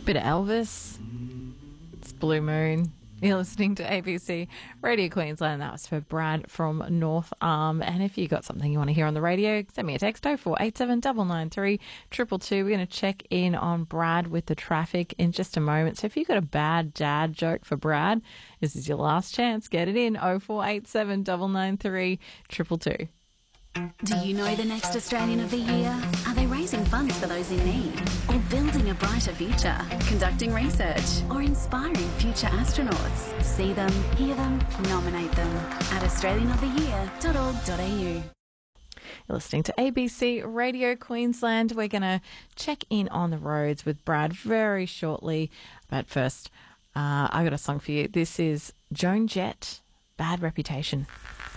Bit of Elvis. It's Blue Moon. You're listening to ABC Radio Queensland. That was for Brad from North Arm. And if you got something you want to hear on the radio, send me a text 0487 993 222. We're going to check in on Brad with the traffic in just a moment. So if you've got a bad dad joke for Brad, this is your last chance. Get it in 0487 993 222. Do you know the next Australian of the Year? Are they raising funds for those in need? Or building a brighter future? Conducting research? Or inspiring future astronauts? See them, hear them, nominate them at australianoftheyear.org.au. You're listening to ABC Radio Queensland. We're going to check in on the roads with Brad very shortly. But first, I got a song for you. This is Joan Jett, Bad Reputation.